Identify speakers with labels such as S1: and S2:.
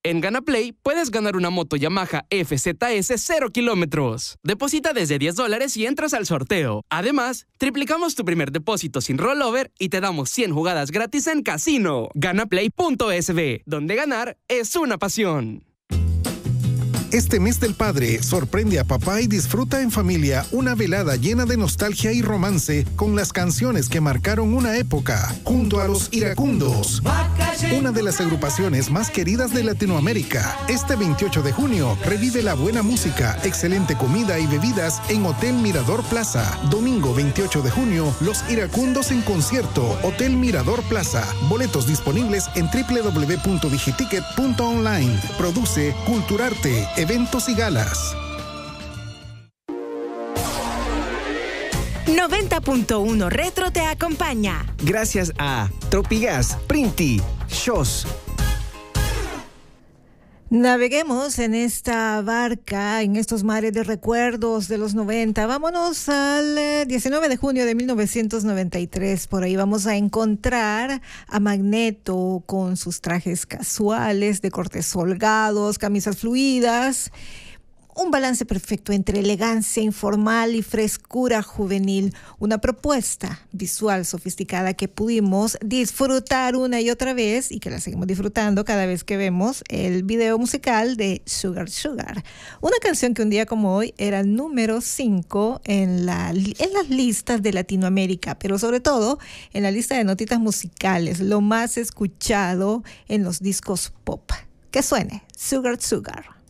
S1: En GanaPlay puedes ganar una moto Yamaha FZS 0 kilómetros. Deposita desde $10 y entras al sorteo. Además, triplicamos tu primer depósito sin rollover y te damos 100 jugadas gratis en casino. Ganaplay.sb, donde ganar es una pasión.
S2: Este mes del padre, sorprende a papá y disfruta en familia una velada llena de nostalgia y romance con las canciones que marcaron una época, junto a los Iracundos, una de las agrupaciones más queridas de Latinoamérica. Este 28 de junio, revive la buena música, excelente comida y bebidas en Hotel Mirador Plaza. Domingo 28 de junio, los Iracundos en concierto, Hotel Mirador Plaza. Boletos disponibles en www.digiticket.online. Produce Culturarte, eventos y galas.
S3: 90.1 Retro te acompaña.
S4: Gracias a Tropigas, Printi, Shows.
S5: Naveguemos en esta barca, en estos mares de recuerdos de los 90. Vámonos al 19 de junio de 1993. Por ahí vamos a encontrar a Magneto con sus trajes casuales, de cortes holgados, camisas fluidas. Un balance perfecto entre elegancia informal y frescura juvenil. Una propuesta visual sofisticada que pudimos disfrutar una y otra vez y que la seguimos disfrutando cada vez que vemos el video musical de Sugar Sugar. Una canción que un día como hoy era número 5 en las listas de Latinoamérica, pero sobre todo en la lista de notitas musicales, lo más escuchado en los discos pop. Que suene Sugar Sugar.